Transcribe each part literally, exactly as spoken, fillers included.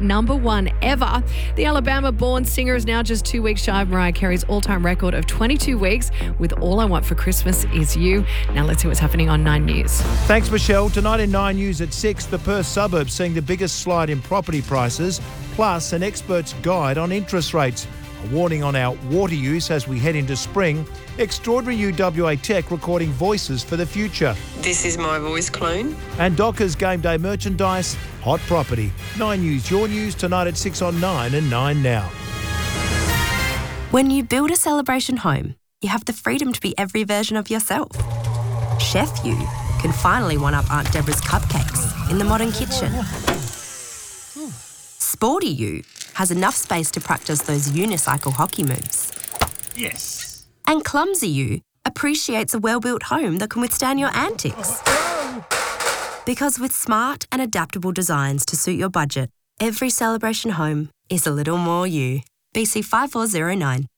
number one ever. The Alabama-born singer is now just two weeks shy of Mariah Carey's all-time record of twenty-two weeks with All I Want for Christmas Is You. Now let's see what's happening on Nine News. Thanks, Michelle. Tonight in Nine News at six, the Perth suburbs seeing the biggest slide in property prices, plus an expert's guide on interest rates. A warning on our water use as we head into spring. Extraordinary U W A Tech recording voices for the future. This is my voice clone. And Dockers game day merchandise, hot property. Nine News, your news tonight at six on Nine and Nine Now. When you build a celebration home, you have the freedom to be every version of yourself. Chef You can finally one-up Aunt Deborah's cupcakes in the modern kitchen. Sporty You has enough space to practice those unicycle hockey moves. Yes. And Clumsy You appreciates a well-built home that can withstand your antics. Because with smart and adaptable designs to suit your budget, every celebration home is a little more you. B C five four zero nine.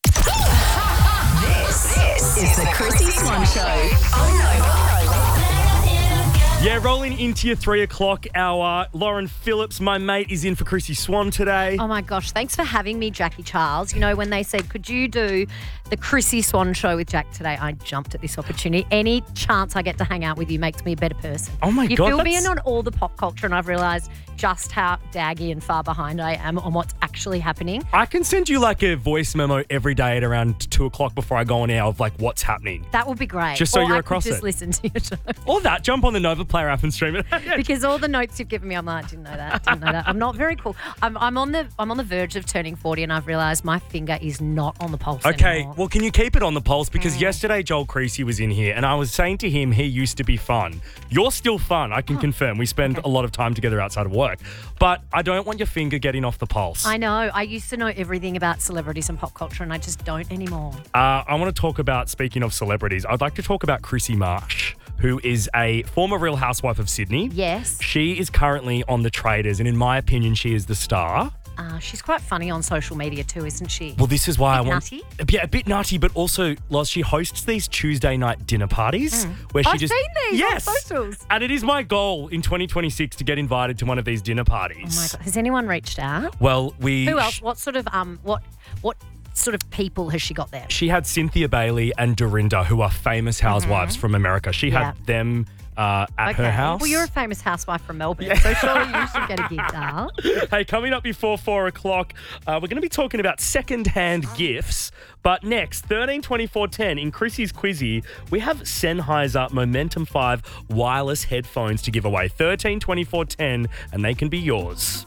This, this is the Chrissy Swan Show on Nova. Yeah, rolling into your three o'clock hour. Lauren Phillips, my mate, is in for Chrissy Swan today. Oh my gosh, thanks for having me, Jackie Charles. You know, when they said, could you do the Chrissy Swan Show with Jack today, I jumped at this opportunity. Any chance I get to hang out with you makes me a better person. Oh my you God. You fill me that's... in on all the pop culture, and I've realised just how daggy and far behind I am on what's actually happening. I can send you like a voice memo every day at around two o'clock before I go on air of like what's happening. That would be great. Just so or you're I across could just it. listen to your show. Or that, jump on the Nova Player app and stream it. Because all the notes you've given me, I'm like, I didn't know that, didn't know that. I'm not very cool. I'm, I'm on the I'm on the verge of turning forty, and I've realised my finger is not on the pulse Okay, anymore. well, can you keep it on the pulse? Because mm. yesterday Joel Creasy was in here, and I was saying to him he used to be fun. You're still fun, I can oh. confirm. We spend okay. a lot of time together outside of work. But I don't want your finger getting off the pulse. I know. I used to know everything about celebrities and pop culture, and I just don't anymore. Uh, I want to talk about, speaking of celebrities, I'd like to talk about Chrissy Marsh, who is a former Real Housewife of Sydney. Yes. She is currently on The Traitors, and in my opinion, she is the star. Uh, she's quite funny on social media too, isn't she? Well, this is why I want... Nutty? Yeah, a bit nutty, but also, Loz, she hosts these Tuesday night dinner parties. Mm. where she I've just seen these yes. on socials. And it is my goal in twenty twenty-six to get invited to one of these dinner parties. Oh my God. Has anyone reached out? Well, we... Who else? What sort of, um, what, what... sort of people has she got there? She had Cynthia Bailey and Dorinda, who are famous housewives mm-hmm. from America. She yeah. had them uh, at okay. her house. Well, you're a famous housewife from Melbourne, yeah. so surely you should get a gig now. Hey, coming up before four o'clock, uh, we're going to be talking about second-hand gifts. But next, thirteen twenty-four ten, in Chrissy's Quizzy, we have Sennheiser Momentum five wireless headphones to give away. thirteen twenty-four ten, and they can be yours.